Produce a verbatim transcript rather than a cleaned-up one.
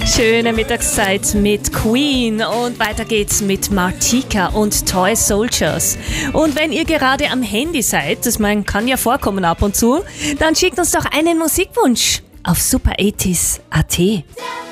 Schöne Mittagszeit mit Queen und weiter geht's mit Martika und Toy Soldiers. Und wenn ihr gerade am Handy seid, das man kann ja vorkommen ab und zu, dann schickt uns doch einen Musikwunsch auf super achtzig punkt at.